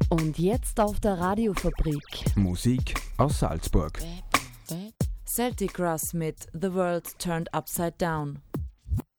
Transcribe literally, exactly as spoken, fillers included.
Und jetzt auf der Radiofabrik. Musik aus Salzburg. Celtic Russ mit The World Turned Upside Down.